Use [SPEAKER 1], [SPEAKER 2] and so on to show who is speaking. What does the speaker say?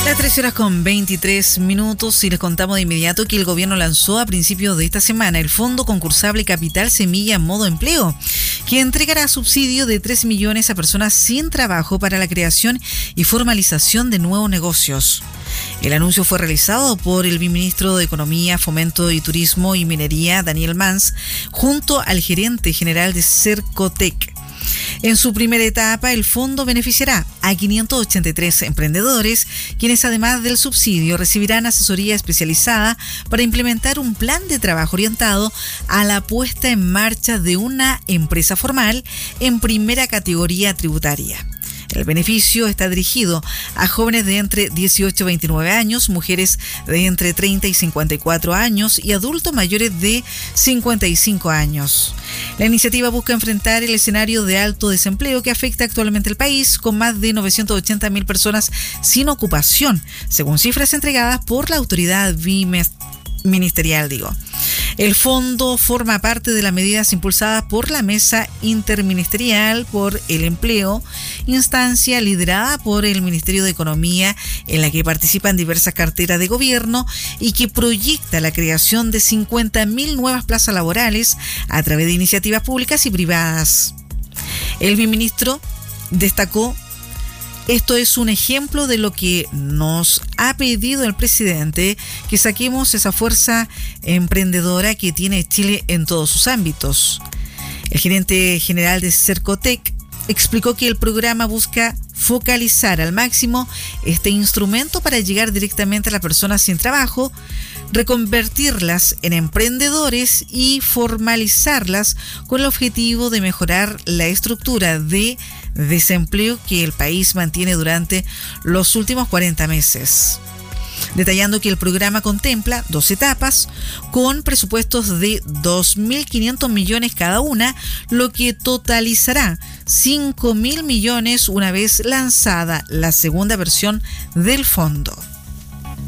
[SPEAKER 1] Las 13:23 y les contamos de inmediato que el gobierno lanzó a principios de esta semana el Fondo Concursable Capital Semilla Modo Empleo, que entregará subsidio de 3 millones a personas sin trabajo para la creación y formalización de nuevos negocios. El anuncio fue realizado por el viceministro de Economía, Fomento y Turismo y Minería, Daniel Mans, junto al gerente general de Cercotec. En su primera etapa, el fondo beneficiará a 583 emprendedores, quienes además del subsidio recibirán asesoría especializada para implementar un plan de trabajo orientado a la puesta en marcha de una empresa formal en primera categoría tributaria. El beneficio está dirigido a jóvenes de entre 18 y 29 años, mujeres de entre 30 y 54 años y adultos mayores de 55 años. La iniciativa busca enfrentar el escenario de alto desempleo que afecta actualmente al país, con más de 980.000 personas sin ocupación, según cifras entregadas por la autoridad ministerial. El fondo forma parte de las medidas impulsadas por la Mesa Interministerial por el Empleo, instancia liderada por el Ministerio de Economía, en la que participan diversas carteras de gobierno y que proyecta la creación de 50.000 nuevas plazas laborales a través de iniciativas públicas y privadas. El viceministro destacó: esto es un ejemplo de lo que nos ha pedido el presidente, que saquemos esa fuerza emprendedora que tiene Chile en todos sus ámbitos. El gerente general de Cercotec explicó que el programa busca focalizar al máximo este instrumento para llegar directamente a las personas sin trabajo, reconvertirlas en emprendedores y formalizarlas con el objetivo de mejorar la estructura de desempleo que el país mantiene durante los últimos 40 meses. Detallando que el programa contempla 2 etapas con presupuestos de 2.500 millones cada una, lo que totalizará 5.000 millones una vez lanzada la segunda versión del fondo.